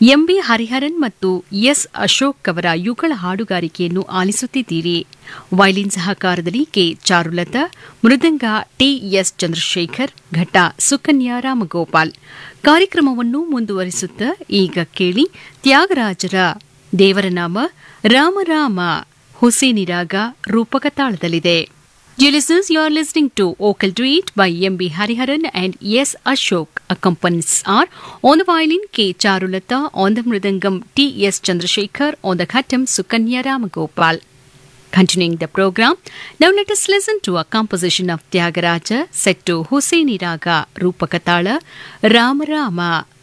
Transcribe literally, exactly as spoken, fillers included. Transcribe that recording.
MB Hariharan ಮತ್ತು S Ashok ಅವರ ಯುಗಳ ಹಾಡುಗಾರಿಕೆಯನ್ನು ಆಲಿಸುತ್ತಿದ್ದೀರಿ. Violin ಸಹಕಾರದಲ್ಲಿ K Charulata, ಮೃದಂಗ TS Chandrashekhar, ಘಟ ಸುಕನ್ಯಾ ರಾಮಗೋಪಾಲ್. ಕಾರ್ಯಕ್ರಮವನ್ನು ಮುಂದುವರಿಸುತ್ತಾ ಈಗ ಕೇಳಿ ತ್ಯಾಗರಾಜರ ದೇವರನಾಮ ರಾಮರಾಮ ಹುಸೇನಿ ರಾಗ ರೂಪಕ ತಾಳದಲ್ಲಿದೆ. Dear listeners, you are listening to Vocal Duet by M B Hariharan and S. Ashok. Accompanies are on the violin K. Charulata, on the mridangam T. S. Chandrasekhar, on the khatam Sukanya Ramagopal. Continuing the program, now let us listen to a composition of Tyagaraja set to Husaini Raga Rupakatala Rama Rama.